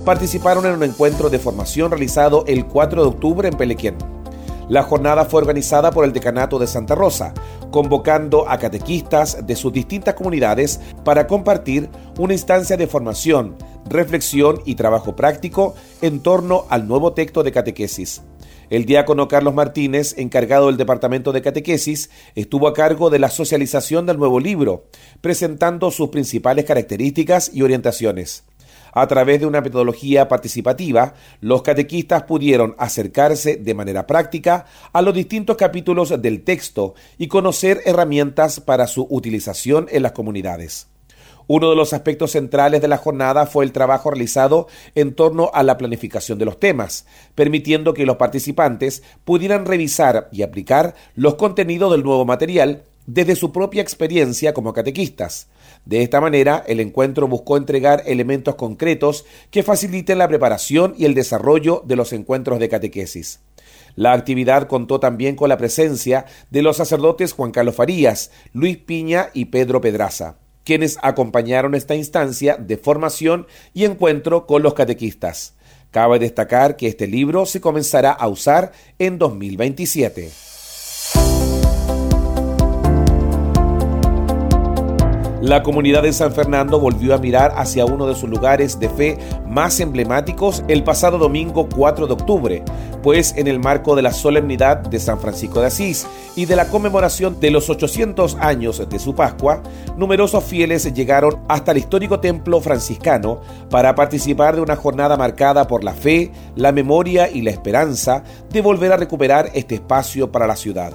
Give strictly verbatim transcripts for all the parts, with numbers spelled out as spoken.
participaron en un encuentro de formación realizado el cuatro de octubre en Pelequén. La jornada fue organizada por el Decanato de Santa Rosa, convocando a catequistas de sus distintas comunidades para compartir una instancia de formación, reflexión y trabajo práctico en torno al nuevo texto de catequesis. El diácono Carlos Martínez, encargado del departamento de catequesis, estuvo a cargo de la socialización del nuevo libro, presentando sus principales características y orientaciones. A través de una metodología participativa, los catequistas pudieron acercarse de manera práctica a los distintos capítulos del texto y conocer herramientas para su utilización en las comunidades. Uno de los aspectos centrales de la jornada fue el trabajo realizado en torno a la planificación de los temas, permitiendo que los participantes pudieran revisar y aplicar los contenidos del nuevo material desde su propia experiencia como catequistas. De esta manera, el encuentro buscó entregar elementos concretos que faciliten la preparación y el desarrollo de los encuentros de catequesis. La actividad contó también con la presencia de los sacerdotes Juan Carlos Farías, Luis Piña y Pedro Pedraza, quienes acompañaron esta instancia de formación y encuentro con los catequistas. Cabe destacar que este libro se comenzará a usar en dos mil veintisiete. La comunidad de San Fernando volvió a mirar hacia uno de sus lugares de fe más emblemáticos el pasado domingo cuatro de octubre, pues en el marco de la solemnidad de San Francisco de Asís y de la conmemoración de los ochocientos años de su Pascua, numerosos fieles llegaron hasta el histórico templo franciscano para participar de una jornada marcada por la fe, la memoria y la esperanza de volver a recuperar este espacio para la ciudad.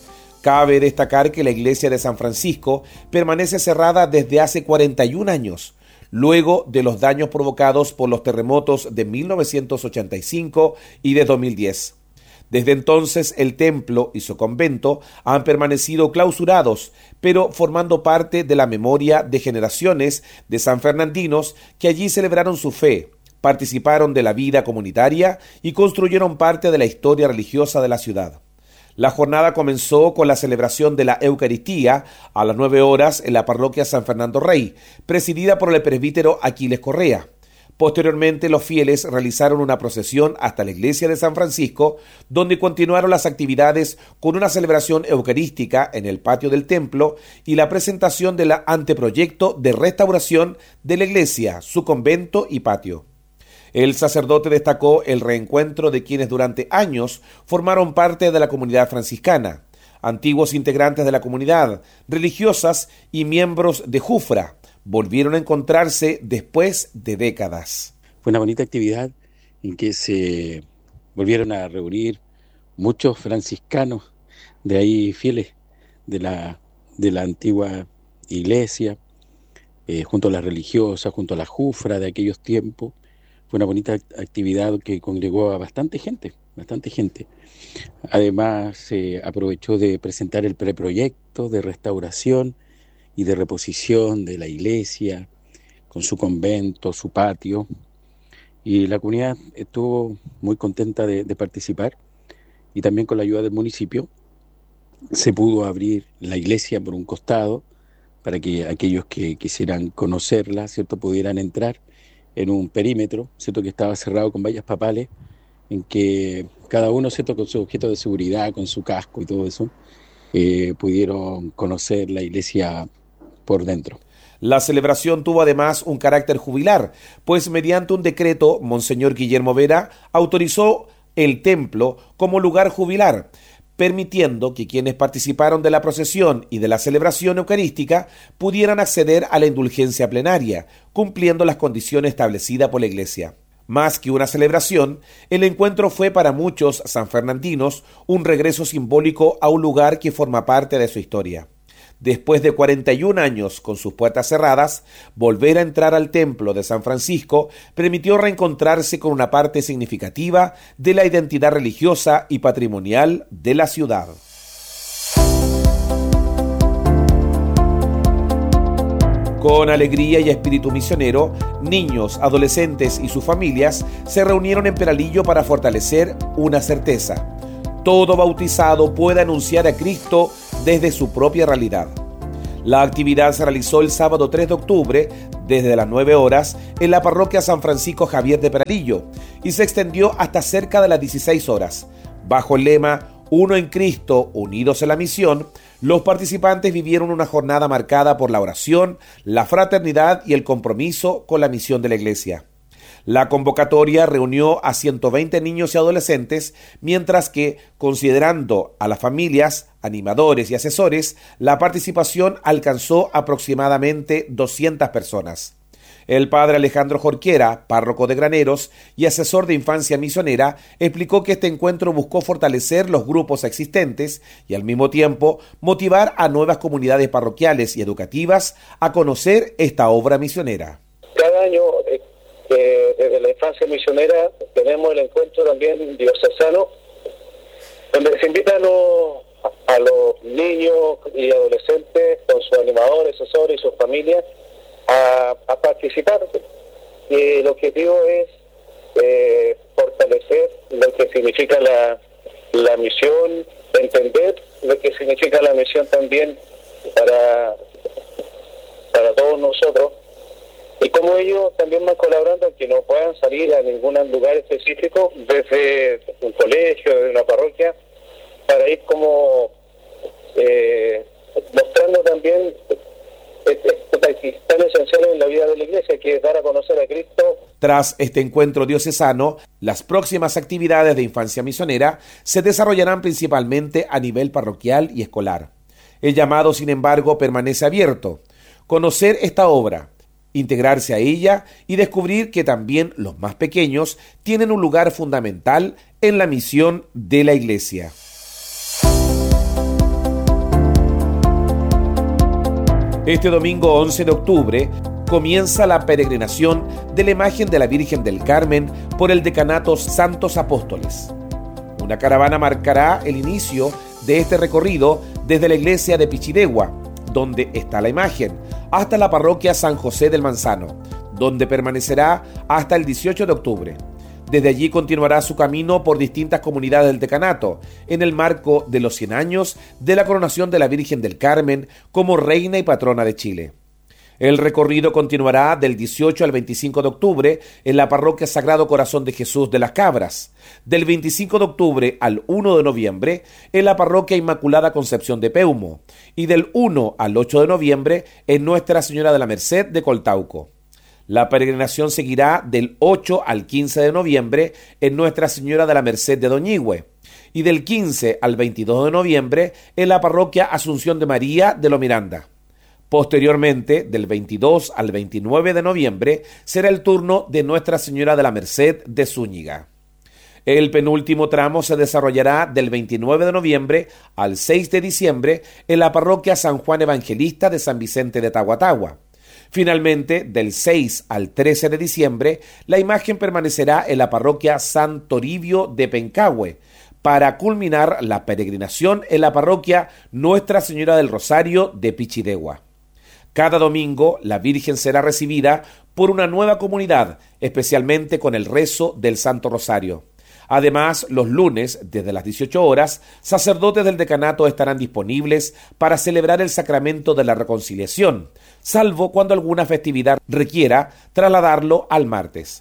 Cabe destacar que la iglesia de San Francisco permanece cerrada desde hace cuarenta y un años, luego de los daños provocados por los terremotos de mil novecientos ochenta y cinco y de dos mil diez. Desde entonces, el templo y su convento han permanecido clausurados, pero formando parte de la memoria de generaciones de sanfernandinos que allí celebraron su fe, participaron de la vida comunitaria y construyeron parte de la historia religiosa de la ciudad. La jornada comenzó con la celebración de la Eucaristía a las nueve horas en la parroquia San Fernando Rey, presidida por el presbítero Aquiles Correa. Posteriormente, los fieles realizaron una procesión hasta la iglesia de San Francisco, donde continuaron las actividades con una celebración eucarística en el patio del templo y la presentación del anteproyecto de restauración de la iglesia, su convento y patio. El sacerdote destacó el reencuentro de quienes durante años formaron parte de la comunidad franciscana, antiguos integrantes de la comunidad, religiosas y miembros de Jufra, volvieron a encontrarse después de décadas. Fue una bonita actividad en que se volvieron a reunir muchos franciscanos de ahí fieles de la, de la antigua iglesia, eh, junto a las religiosas, junto a la Jufra de aquellos tiempos. Fue una bonita actividad que congregó a bastante gente, bastante gente. Además, se aprovechó de presentar el preproyecto de restauración y de reposición de la iglesia, con su convento, su patio. Y la comunidad estuvo muy contenta de, de participar, y también con la ayuda del municipio se pudo abrir la iglesia por un costado para que aquellos que quisieran conocerla, ¿cierto?, pudieran entrar en un perímetro, ¿cierto?, que estaba cerrado con vallas papales, en que cada uno, ¿cierto?, con su objeto de seguridad, con su casco y todo eso, eh, pudieron conocer la iglesia por dentro. La celebración tuvo además un carácter jubilar, pues mediante un decreto, Monseñor Guillermo Vera autorizó el templo como lugar jubilar, permitiendo que quienes participaron de la procesión y de la celebración eucarística pudieran acceder a la indulgencia plenaria, cumpliendo las condiciones establecidas por la Iglesia. Más que una celebración, el encuentro fue para muchos sanfernandinos un regreso simbólico a un lugar que forma parte de su historia. Después de cuarenta y un años con sus puertas cerradas, volver a entrar al templo de San Francisco permitió reencontrarse con una parte significativa de la identidad religiosa y patrimonial de la ciudad. Con alegría y espíritu misionero, niños, adolescentes y sus familias se reunieron en Peralillo para fortalecer una certeza: todo bautizado puede anunciar a Cristo desde su propia realidad. La actividad se realizó el sábado tres de octubre desde las nueve horas en la parroquia San Francisco Javier de Peralillo y se extendió hasta cerca de las dieciséis horas. Bajo el lema Uno en Cristo, unidos en la misión, los participantes vivieron una jornada marcada por la oración, la fraternidad y el compromiso con la misión de la Iglesia. La convocatoria reunió a ciento veinte niños y adolescentes, mientras que, considerando a las familias, animadores y asesores, la participación alcanzó aproximadamente doscientas personas. El padre Alejandro Jorquera, párroco de Graneros y asesor de infancia misionera, explicó que este encuentro buscó fortalecer los grupos existentes y al mismo tiempo motivar a nuevas comunidades parroquiales y educativas a conocer esta obra misionera. Cada año, eh, eh, desde la infancia misionera, tenemos el encuentro también diocesano, donde se invitan a los, a los niños y adolescentes con sus animadores, asesores y sus familias A, a participar. Y el objetivo es eh, fortalecer lo que significa la, la misión, entender lo que significa la misión también para, para todos nosotros, y como ellos también van colaborando, que no puedan salir a ningún lugar específico, desde un colegio, desde una parroquia, para ir como eh, mostrando también tan esenciales en la vida de la Iglesia, que es dar a conocer a Cristo. Tras este encuentro diocesano, las próximas actividades de infancia misionera se desarrollarán principalmente a nivel parroquial y escolar. El llamado, sin embargo, permanece abierto: conocer esta obra, integrarse a ella y descubrir que también los más pequeños tienen un lugar fundamental en la misión de la Iglesia. Este domingo once de octubre comienza la peregrinación de la imagen de la Virgen del Carmen por el decanato Santos Apóstoles. Una caravana marcará el inicio de este recorrido desde la iglesia de Pichidegua, donde está la imagen, hasta la parroquia San José del Manzano, donde permanecerá hasta el dieciocho de octubre. Desde allí continuará su camino por distintas comunidades del decanato, en el marco de los cien años de la coronación de la Virgen del Carmen como reina y patrona de Chile. El recorrido continuará del dieciocho al veinticinco de octubre en la parroquia Sagrado Corazón de Jesús de las Cabras, del veinticinco de octubre al uno de noviembre en la parroquia Inmaculada Concepción de Peumo y del uno al ocho de noviembre en Nuestra Señora de la Merced de Coltauco. La peregrinación seguirá del ocho al quince de noviembre en Nuestra Señora de la Merced de Doñihue y del quince al veintidós de noviembre en la parroquia Asunción de María de Lo Miranda. Posteriormente, del veintidós al veintinueve de noviembre, será el turno de Nuestra Señora de la Merced de Zúñiga. El penúltimo tramo se desarrollará del veintinueve de noviembre al seis de diciembre en la parroquia San Juan Evangelista de San Vicente de Tahuatahua. Finalmente, del seis al trece de diciembre, la imagen permanecerá en la parroquia San Toribio de Pencahue, para culminar la peregrinación en la parroquia Nuestra Señora del Rosario de Pichidegua. Cada domingo, la Virgen será recibida por una nueva comunidad, especialmente con el rezo del Santo Rosario. Además, los lunes, desde las dieciocho horas, sacerdotes del decanato estarán disponibles para celebrar el sacramento de la reconciliación, salvo cuando alguna festividad requiera trasladarlo al martes.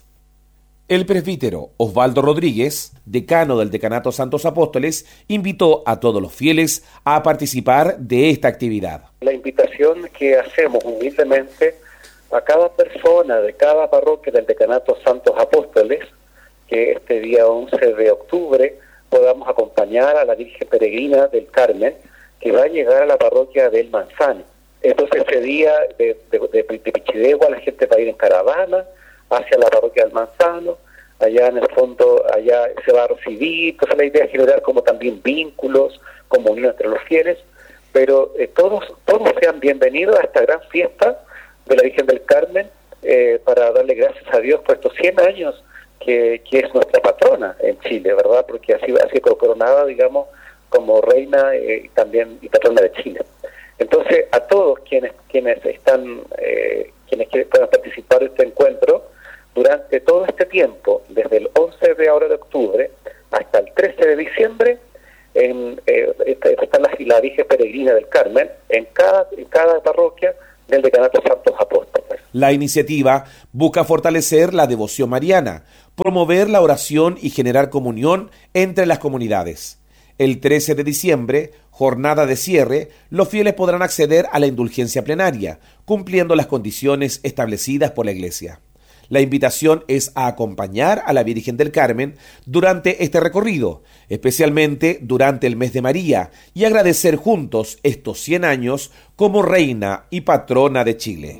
El presbítero Osvaldo Rodríguez, decano del Decanato Santos Apóstoles, invitó a todos los fieles a participar de esta actividad. La invitación que hacemos humildemente a cada persona de cada parroquia del Decanato Santos Apóstoles, que este día once de octubre podamos acompañar a la Virgen Peregrina del Carmen, que va a llegar a la parroquia del Manzano. Entonces ese día de, de, de, de Pichidegua la gente va a ir en caravana hacia la parroquia del Manzano. Allá en el fondo, allá se va a recibir. Entonces la idea es generar como también vínculos, comunión entre los fieles, pero eh, todos todos sean bienvenidos a esta gran fiesta de la Virgen del Carmen, eh, para darle gracias a Dios por estos cien años que, que es nuestra patrona en Chile, ¿verdad? Porque así ha sido coronada, digamos, como reina eh, y también y patrona de Chile. Entonces, a todos quienes quienes están, eh, quienes puedan participar de este encuentro, durante todo este tiempo, desde el once de ahora de octubre hasta el trece de diciembre, en, eh, está la, la Virgen Peregrina del Carmen en cada, en cada parroquia del Decanato Santos Apóstoles. La iniciativa busca fortalecer la devoción mariana, promover la oración y generar comunión entre las comunidades. El trece de diciembre, jornada de cierre, los fieles podrán acceder a la indulgencia plenaria, cumpliendo las condiciones establecidas por la Iglesia. La invitación es a acompañar a la Virgen del Carmen durante este recorrido, especialmente durante el mes de María, y agradecer juntos estos cien años como reina y patrona de Chile.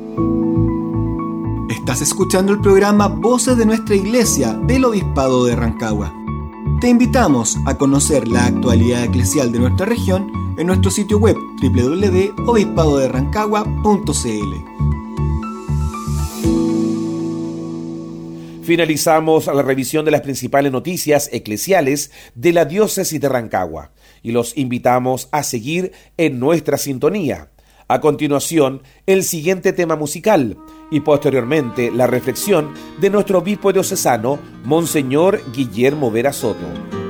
Estás escuchando el programa Voces de Nuestra Iglesia del Obispado de Rancagua. Te invitamos a conocer la actualidad eclesial de nuestra región en nuestro sitio web doble u doble u doble u punto obispado de rancagua punto c l. Finalizamos la revisión de las principales noticias eclesiales de la diócesis de Rancagua y los invitamos a seguir en nuestra sintonía. A continuación, el siguiente tema musical y posteriormente la reflexión de nuestro obispo diocesano, Monseñor Guillermo Vera Soto.